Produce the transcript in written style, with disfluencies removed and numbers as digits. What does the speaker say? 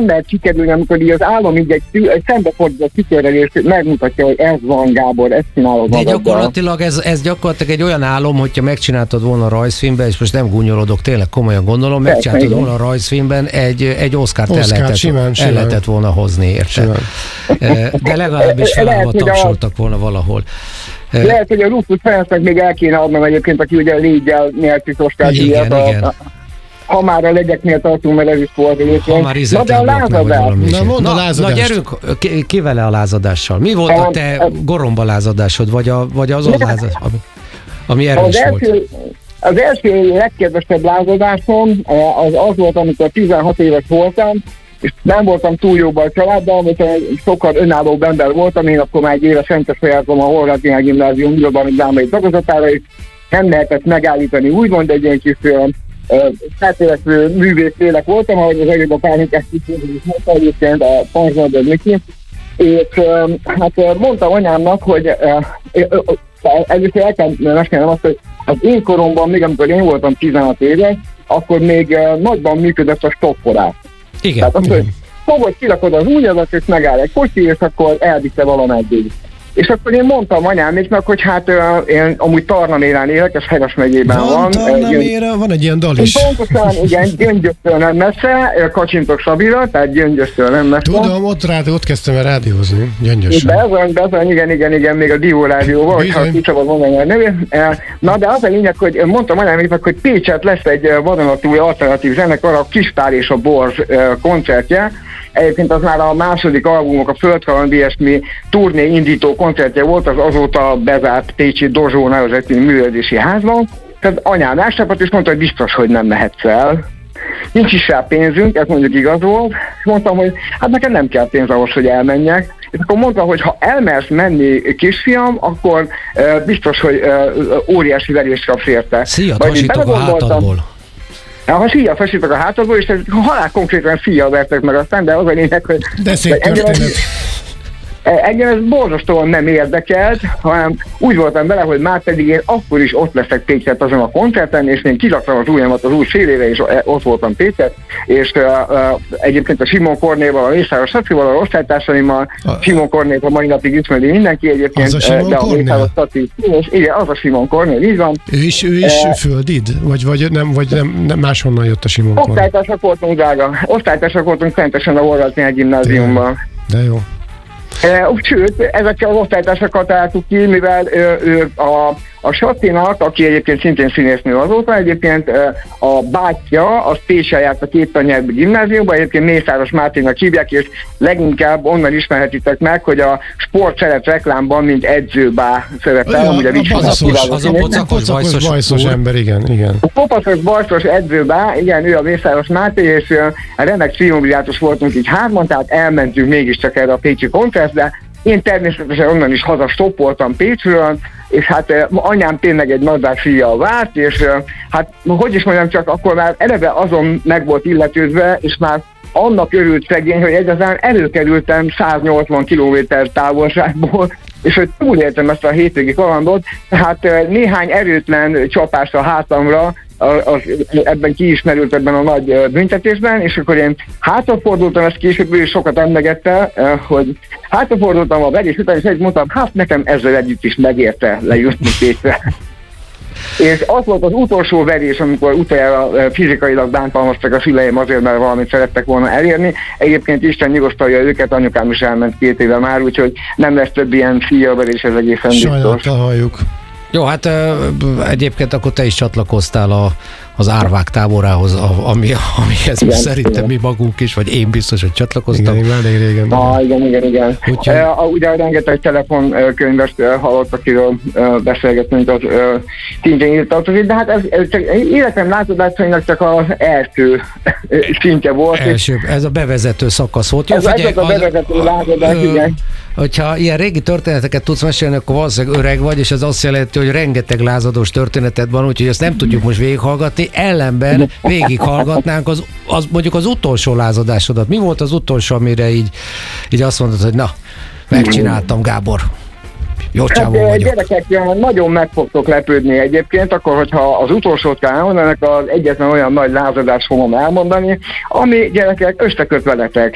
lehet kikerülni, amikor így az állam így egy szembefordított kitérelés megmutatja, hogy ez van, Gábor, ezt csinálod De magaddal. gyakorlatilag ez gyakorlatilag egy olyan álom, hogyha megcsináltad volna a rajzfilmben, és most nem gúnyolodok, tényleg komolyan gondolom, megcsináltad volna a rajzfilmben, egy Oscart el lehetett volna hozni, érted? De legalábbis felállva tapsoltak volna valahol. Lehet, hogy a Rufus Ferencnek még el kéne adnom egyébként, aki ugye a Légyel nyert is Oscar-díjat. Ha már a legyeknél tartunk, mert ez is volt egyébként. Na de a lázadás. Na gyerünk, ki vele a lázadással? Mi volt a te goromba lázadásod, vagy az lázadás, ami erős volt? Az első legkedvesebb lázadásom az volt, amikor 16 éves voltam, és nem voltam túl jóban a családdal, mert sokkal önállóbb ember voltam, én akkor már egy éve szentes fejeztem a Horváth Mihály Gimnázium irodalmi drámai tagozatára, és nem lehetett megállítani úgymond, egy ilyen kis feltéletlenül művészélek voltam, ahogy az előbb a Pánikás mondta egyébként a Panzsnadod Miki, és hát mondtam anyámnak, hogy először el kell mesélnem azt, hogy az én koromban, még amikor én voltam 16 éves, akkor még nagyban működött a stopporás. Igen. Tehát azt, hogy fogod, kirakod az ujjadat, és megáll egy kocsi, és akkor elvitte valameddig. És akkor én mondtam anyáméknak, hogy hát én amúgy Tarnamérán élek, ez Heves megyében van. Tarnaméra, van egy ilyen dal is. Pontosan, igen, Gyöngyöstől nem messze, Kacsintok Sabira, tehát Gyöngyöstől nem messze. Tudom, ott kezdtem el rádiózni, Gyöngyösen. Bezony, igen, még a Dió rádióban, hogyha kicsabad mondani a nevét. Na, de az a lényeg, hogy mondtam anyáméknak, hogy Pécset lesz egy vadonatúj alternatív zenekar, a Kispár és a Borz koncertje. Egyébként az már a második albumok, a Földkaland ilyesmi turné indító koncertje volt, az azóta bezárt pécsi Dozsó nevezetű művelődési házban. Tehát anyám elsápadt, és mondta, hogy biztos, hogy nem mehetsz el. Nincs is rá pénzünk, ez mondjuk igaz volt. És mondtam, hogy hát nekem nem kell pénz ahhoz, hogy elmenjek. És akkor mondta, hogy ha elmersz menni, kisfiam, akkor biztos, hogy óriási verést kapsz érte. Szíjat hasítok a hátadból. Ha szíjat hasítok a hátadból, és halál konkrétan szíjat vertek meg aztán, de az a lényeg, hogy... De szép történet. Engem ez borzasztóan nem érdekelt, hanem úgy voltam vele, hogy már pedig én akkor is ott leszek Pécset azon a koncerten, és én kiraktam az ujjamat az új szélére, és ott voltam Pécset, és egyébként a Simon Kornéval, a Mészáros Szacival, a osztálytársaimmal, Simon Kornét a mai napig ismeri mindenki egyébként. Az a Simon Kornél? Igen, az a Simon Kornél, így van. Ő is földid? Vagy nem máshonnan jött a Simon Kornél? Osztálytársak voltunk, drága. Osztálytársak voltunk szentesen a Horváth Mihály Gimnáziumban. De jó. Sőt, ezekkel az osztálytársakat találtuk ki, mivel a Satinak, aki egyébként szintén színésznő azóta, egyébként a bátyja, az Pécsen járt a Képtanyelvi Gimnáziumban, egyébként Mészáros Máténak hívják, és leginkább onnan ismerhetitek meg, hogy a Sport Szeret reklámban, mint edzőbá szerepel. Az a pocakos bajszos ember, igen. A popaszos bajszos edzőbá, igen, ő a Mészáros Máté, és remek triumvirátus voltunk így hárman, tehát elmentünk mégiscsak erre a pécsi koncertre. Én természetesen onnan is haza stoppoltam Pécsről, és hát anyám tényleg egy nadrág fíjjal várt, és hát hogy is mondjam, csak akkor már eleve azon meg volt illetődve, és már annak örült szegény, hogy egyáltalán előkerültem 180 km távolságból, és hogy túléltem ezt a hétvégi kalandot, tehát néhány erőtlen csapás a hátamra, ebben kiismerült ebben a nagy büntetésben, és akkor én hátrafordultam, ezt később is sokat emlegette, hogy hátrafordultam a verés után, és egy mondtam, hát nekem ezzel együtt is megérte lejutni Pécsre. És az volt az utolsó verés, amikor utoljára fizikailag bántalmaztak a szüleim azért, mert valamit szerettek volna elérni. Egyébként Isten nyugosztalja őket, anyukám is elment 2 éve már, úgyhogy nem lesz több ilyen szíjaverés, ez egészen biztos. Sajnáltal halljuk. Jó, hát egyébként akkor te is csatlakoztál az árvák táborához, amihez igen, szerintem igen. Mi magunk is, vagy én biztos, hogy csatlakoztam. Igen, elég régen. Igen. Ugye rengeteg telefonkönyvest hallott, akiről beszélgetünk, az szintén írtartozik, de hát ez csak életem látodásainak csak az első szintje volt. Ez a bevezető szakasz volt. Jó, ez a bevezető látodás, igen. Hogyha ilyen régi történeteket tudsz mesélni, akkor valószínűleg öreg vagy, és ez azt jelenti, hogy rengeteg lázadós történeted van, úgyhogy ezt nem tudjuk most végighallgatni. Ellenben végighallgatnánk mondjuk az utolsó lázadásodat. Mi volt az utolsó, amire így azt mondod, hogy na, megcsináltam, Gábor. Jó csávó vagyok. Gyerekek, nagyon meg fogtok lepődni egyébként, akkor, hogyha az utolsót kell elmondanak, az egyetlen olyan nagy lázadást fogom elmondani, ami, gyerekek, összeköt veletek.